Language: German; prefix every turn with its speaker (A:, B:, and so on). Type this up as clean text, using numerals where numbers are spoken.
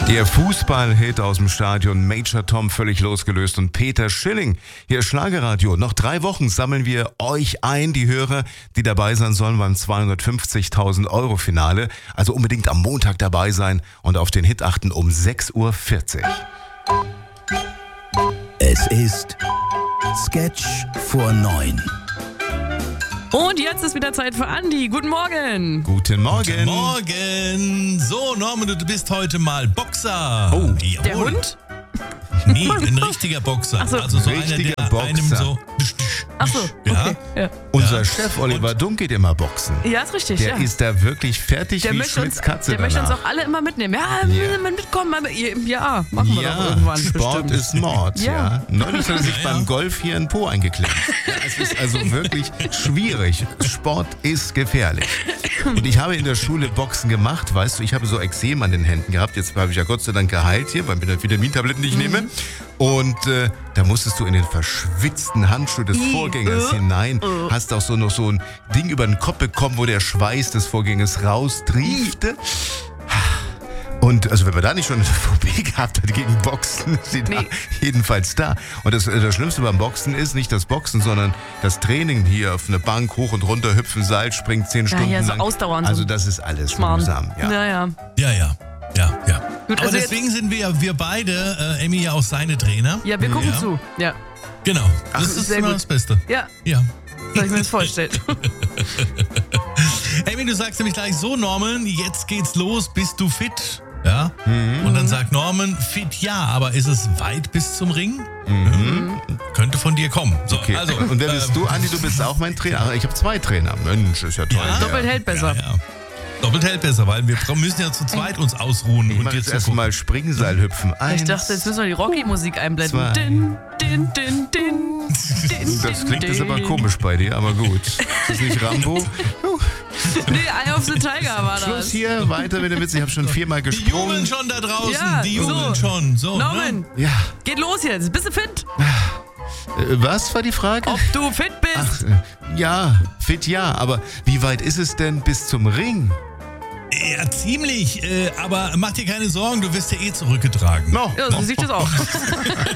A: Der Fußballhit aus dem Stadion, Major Tom völlig losgelöst und Peter Schilling. Hier ist Schlagerradio. Noch 3 Wochen sammeln wir euch ein, die Hörer, die dabei sein sollen beim 250.000 Euro Finale. Also unbedingt am Montag dabei sein und auf den Hit achten um 6.40 Uhr.
B: Es ist Sketch vor 9.
C: Und jetzt ist wieder Zeit für Andi. Guten Morgen.
A: Guten Morgen.
D: Guten Morgen. So, Norman, du bist heute mal Boxer.
A: Oh,
D: jawohl.
C: Der Hund?
D: Nee, ein richtiger Boxer.
C: Ach so.
D: Also so
A: Richtiger
D: einer, der
A: Boxer.
D: einem so...
C: Achso,
D: Ja.
C: okay. Ja,
A: Unser Chef Oliver Dunk geht immer boxen.
C: ja ist richtig.
A: Der
C: ja.
A: ist da wirklich fertig
C: Der
A: wie
C: möchte uns,
A: Schmitz Katze
C: der möchte uns
A: danach.
C: auch alle immer mitnehmen. Ja, will mal mitkommen. Ja, machen wir doch
A: Ja,
C: irgendwann.
A: Sport
C: bestimmt.
A: ist Mord. Ja.
C: Ja.
A: Neulich hat er sich
D: Ja, ja.
A: beim Golf hier in Po eingeklemmt. Ja, es ist also wirklich schwierig. Sport ist gefährlich. Und ich habe in der Schule Boxen gemacht, weißt du, ich habe so Ekzem an den Händen gehabt. Jetzt habe ich ja Gott sei Dank geheilt hier, weil ich mit Vitamintabletten nicht nehme. Und da musstest du in den verschwitzten Handschuh des Vorgängers hinein, hast auch so noch so ein Ding über den Kopf bekommen, wo der Schweiß des Vorgängers raustriefte. Und also wenn man da nicht schon eine Phobie gehabt hat gegen Boxen, ist sie da jedenfalls da. Und das Schlimmste beim Boxen ist nicht das Boxen, sondern das Training hier auf eine Bank hoch und runter hüpfen, Seil springen 10 Stunden
C: ja, so
A: lang.
C: Ausdauer und so.
A: Also das ist alles
C: Schmarrn.
A: mühsam. Ja.
C: Ja.
D: Ja.
C: Gut,
D: Aber
C: also
D: deswegen sind wir beide, Emmy, ja auch seine Trainer.
C: Ja, wir gucken
D: Ja.
C: zu. Ja.
D: Genau. Das ist
C: sehr
D: immer
C: gut.
D: das Beste.
C: Ja,
D: Ja.
C: soll ich mir das vorstellen.
D: Emmy, du sagst nämlich gleich so, Norman, jetzt geht's los, bist du fit? Ja. Und dann sagt Norman, fit ja, aber ist es weit bis zum Ring? Könnte von dir kommen. So,
A: Okay.
D: also,
A: Und wer bist du, Andi? Du bist auch mein Trainer. Ach, ich habe 2 Trainer. Mensch, ist ja toll.
D: Ja.
C: Doppelt hält besser.
D: Ja. Doppelt hält besser, weil wir müssen ja zu zweit uns ausruhen
A: Ich
D: und
A: mache
D: dir
A: jetzt
D: zugucken.
A: erstmal Springseil hüpfen.
C: Ich dachte, jetzt müssen wir die Rocky-Musik einblenden.
A: 2.
C: Din, din, din, din, din,
A: Das klingt
C: din,
A: jetzt aber
C: din.
A: komisch bei dir, aber gut. Ist das nicht Rambo?
C: Nee, Eye of the Tiger war
A: Schluss
C: das.
A: hier, weiter mit dem Witz. Ich habe schon 4-mal
D: Die jubeln
A: gesprungen.
D: schon da draußen,
C: Ja,
D: die jubeln
C: so.
D: schon. So,
C: Norman,
D: ne?
A: Ja.
C: geht los jetzt. Bist du fit?
A: Was war die Frage?
C: Ob du fit bist?
A: Ja, fit ja, aber wie weit ist es denn bis zum Ring?
D: Ja, ziemlich, aber mach dir keine Sorgen, du wirst ja eh zurückgetragen.
A: No.
C: Ja, so sieht das auch.